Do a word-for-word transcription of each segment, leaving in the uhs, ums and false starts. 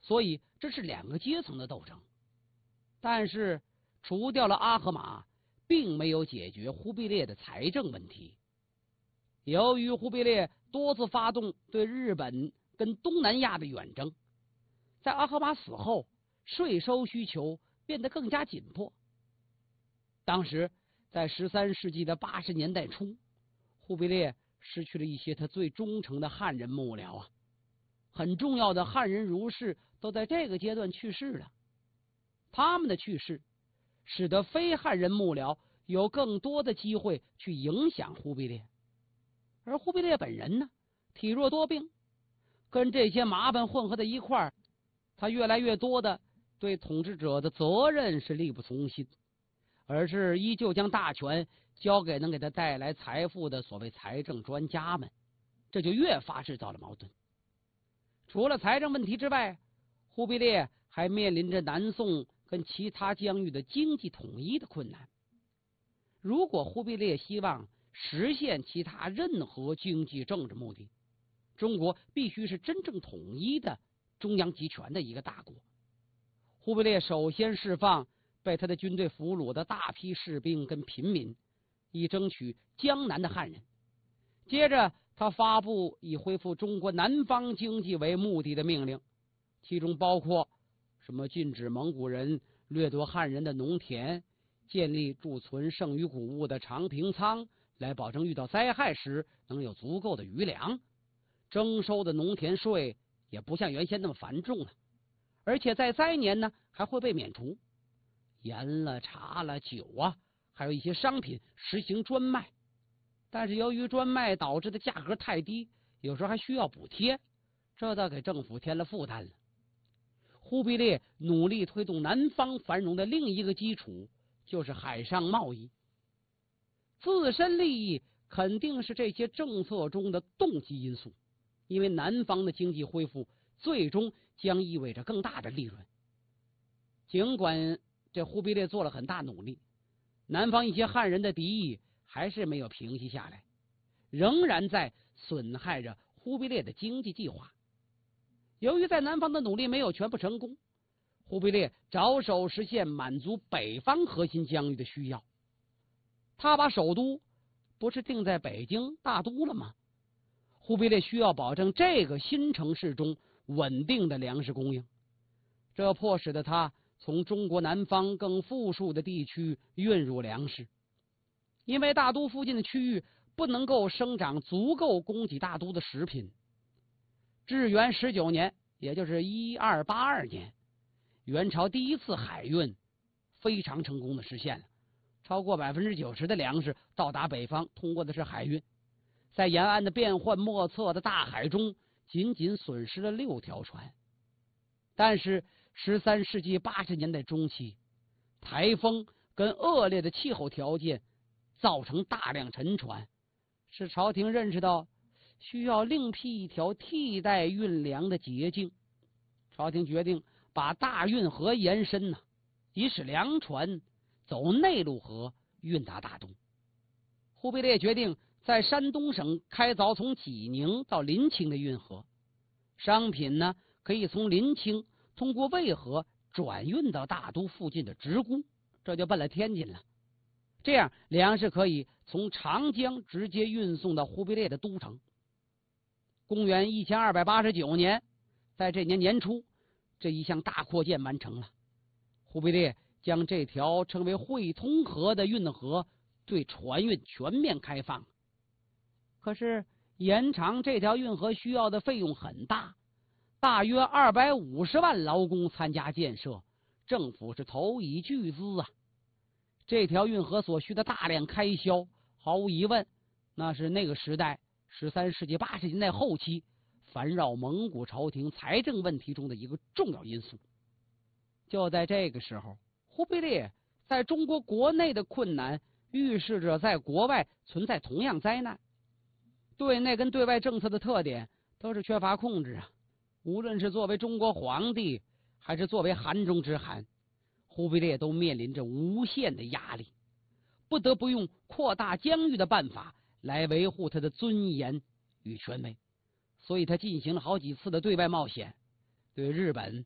所以这是两个阶层的斗争。但是除掉了阿合马，并没有解决忽必烈的财政问题。由于忽必烈多次发动对日本跟东南亚的远征，在阿合马死后，税收需求变得更加紧迫。当时在十三世纪的八十年代初，忽必烈失去了一些他最忠诚的汉人幕僚啊，很重要的汉人儒士都在这个阶段去世了。他们的去世使得非汉人幕僚有更多的机会去影响忽必烈，而忽必烈本人呢，体弱多病，跟这些麻烦混合在一块儿，他越来越多的对统治者的责任是力不从心，而是依旧将大权交给能给他带来财富的所谓财政专家们，这就越发制造了矛盾。除了财政问题之外，忽必烈还面临着南宋跟其他疆域的经济统一的困难。如果忽必烈希望实现其他任何经济政治目的，中国必须是真正统一的中央集权的一个大国。忽必烈首先释放被他的军队俘虏的大批士兵跟平民，以争取江南的汉人。接着他发布以恢复中国南方经济为目的的命令，其中包括什么禁止蒙古人掠夺汉人的农田，建立贮存剩余谷物的长平仓，来保证遇到灾害时能有足够的余粮。征收的农田税也不像原先那么繁重了，而且在灾年呢还会被免除。盐了、茶了、酒啊，还有一些商品实行专卖，但是由于专卖导致的价格太低，有时候还需要补贴，这倒给政府添了负担了。忽必烈努力推动南方繁荣的另一个基础就是海上贸易，自身利益肯定是这些政策中的动机因素，因为南方的经济恢复最终将意味着更大的利润。尽管这忽必烈做了很大努力，南方一些汉人的敌意还是没有平息下来，仍然在损害着忽必烈的经济计划。由于在南方的努力没有全部成功，忽必烈着手实现满足北方核心疆域的需要。他把首都不是定在北京大都了吗？忽必烈需要保证这个新城市中稳定的粮食供应，这迫使得他从中国南方更富庶的地区运入粮食，因为大都附近的区域不能够生长足够供给大都的食品。至元十九年，也就是一二八二年，元朝第一次海运非常成功的实现了，超过百分之九十的粮食到达北方通过的是海运。在沿岸的变幻莫测的大海中，仅仅损失了六条船。但是十三世纪八十年代中期，台风跟恶劣的气候条件造成大量沉船，使朝廷认识到需要另辟一条替代运粮的捷径。朝廷决定把大运河延伸呢，以使粮船走内陆河运达大都。忽必烈决定在山东省开凿从济宁到临清的运河，商品呢可以从临清通过渭河转运到大都附近的直沽，这就奔了天津了。这样粮食可以从长江直接运送到忽必烈的都城。公元一千二百八十九年，在这年年初，这一项大扩建完成了。忽必烈将这条称为会通河的运河对船运全面开放。可是延长这条运河需要的费用很大，大约二百五十万劳工参加建设，政府是投以巨资啊。这条运河所需的大量开销，毫无疑问，那是那个时代十三世纪八十年代后期烦扰蒙古朝廷财政问题中的一个重要因素。就在这个时候，忽必烈在中国国内的困难预示着在国外存在同样灾难。对内跟对外政策的特点都是缺乏控制啊。无论是作为中国皇帝，还是作为韩中之汗，忽必烈都面临着无限的压力，不得不用扩大疆域的办法来维护他的尊严与权威。所以他进行了好几次的对外冒险，对日本、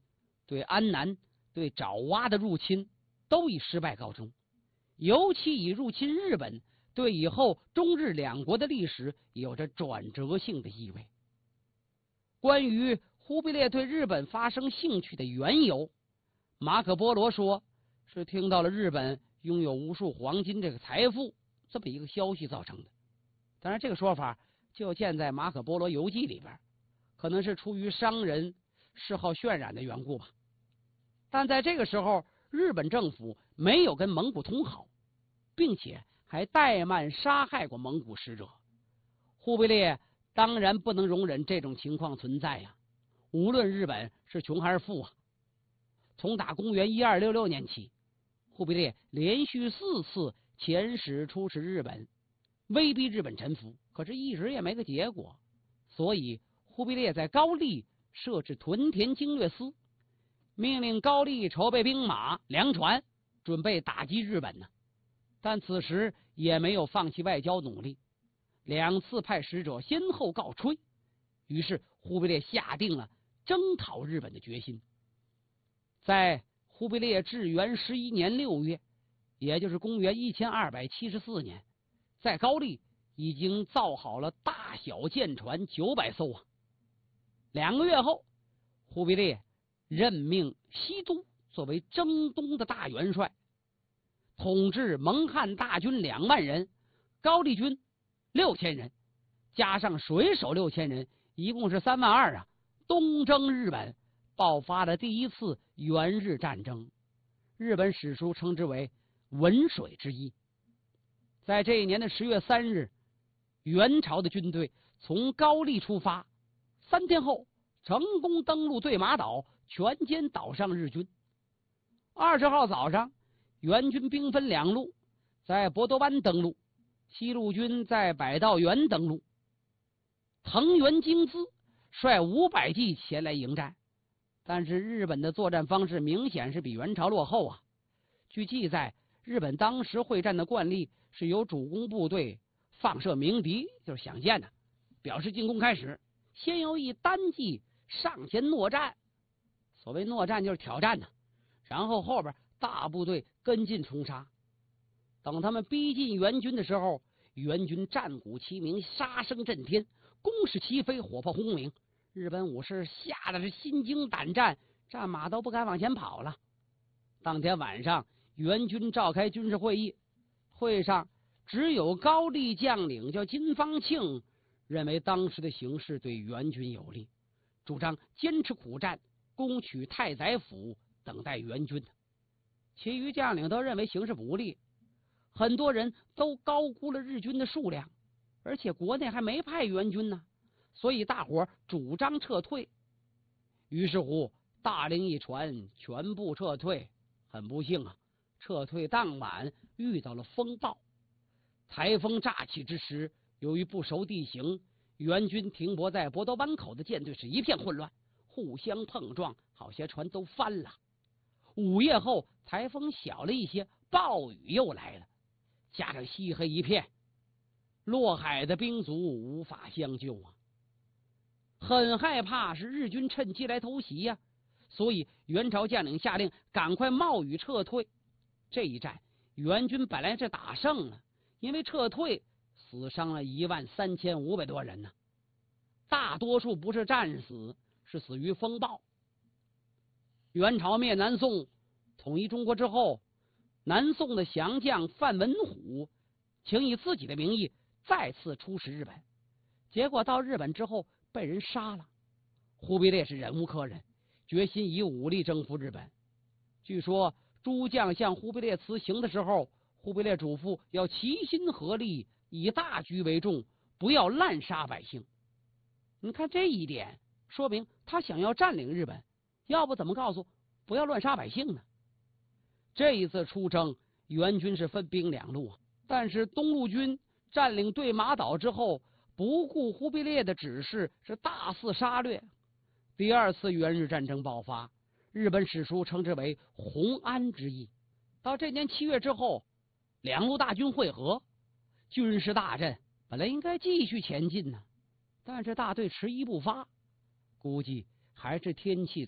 对安南、对爪哇的入侵都以失败告终。尤其以入侵日本，对以后中日两国的历史有着转折性的意味。关于忽必烈对日本发生兴趣的缘由，马可波罗说是听到了日本拥有无数黄金这个财富这么一个消息造成的。当然，这个说法就见在马可波罗游记里边，可能是出于商人嗜好渲染的缘故吧。但在这个时候，日本政府没有跟蒙古通好，并且还怠慢杀害过蒙古使者。忽必烈当然不能容忍这种情况存在呀、啊，无论日本是穷还是富啊。从打公元一二六六年起，忽必烈连续四次遣使出使日本，威逼日本臣服，可是一直也没个结果。所以忽必烈在高丽设置屯田经略司，命令高丽筹备兵马粮船，准备打击日本呢。但此时也没有放弃外交努力，两次派使者先后告吹。于是忽必烈下定了征讨日本的决心。在忽必烈至元十一年六月，也就是公元一千二百七十四年，在高丽已经造好了大小舰船九百艘啊。两个月后，忽必烈任命西都作为征东的大元帅，统治蒙汉大军两万人，高丽军六千人，加上水手六千人，一共是三万二啊，东征日本，爆发了第一次元日战争。日本史书称之为文水之一。在这一年的十月三日，元朝的军队从高丽出发，三天后成功登陆对马岛，全歼岛上日军。二十号早上，元军兵分两路，在博多湾登陆，西路军在百道园登陆。藤原京资率五百骑前来迎战，但是日本的作战方式明显是比元朝落后啊。据记载，日本当时会战的惯例是由主攻部队放射鸣笛，就是响箭的，表示进攻开始，先由一单骑上前搦战，所谓搦战就是挑战呢，然后后边大部队跟进冲杀。等他们逼近元军的时候，元军战鼓齐鸣，杀声震天，弓矢齐飞，火炮轰鸣，日本武士吓得是心惊胆战，战马都不敢往前跑了。当天晚上，元军召开军事会议，会上只有高丽将领叫金方庆认为当时的形势对元军有利，主张坚持苦战，攻取太宰府，等待元军。其余将领都认为形势不利，很多人都高估了日军的数量，而且国内还没派援军呢，所以大伙主张撤退。于是乎，大令一传，全部撤退。很不幸啊，撤退当晚遇到了风暴，台风乍起之时，由于不熟地形，元军停泊在博多湾口的舰队是一片混乱，互相碰撞，好些船都翻了。午夜后，台风小了一些，暴雨又来了，加上漆黑一片，落海的兵卒无法相救啊！很害怕是日军趁机来偷袭呀、啊，所以元朝将领下令赶快冒雨撤退。这一战，元军本来是打胜了，因为撤退死伤了一万三千五百多人呢，大多数不是战死，是死于风暴。元朝灭南宋，统一中国之后，南宋的降将范文虎请以自己的名义再次出使日本，结果到日本之后被人杀了。忽必烈是忍无可忍，决心以武力征服日本。据说诸将向忽必烈辞行的时候，忽必烈嘱咐要齐心合力，以大局为重，不要滥杀百姓。你看这一点，说明他想要占领日本，要不怎么告诉不要乱杀百姓呢？这一次出征，元军是分兵两路啊，但是东路军占领对马岛之后，不顾忽必烈的指示，是大肆杀掠。第二次元日战争爆发，日本史书称之为弘安之役。到这年七月之后，两路大军会合，军事大阵本来应该继续前进呢，但是大队迟疑不发，估计还是天气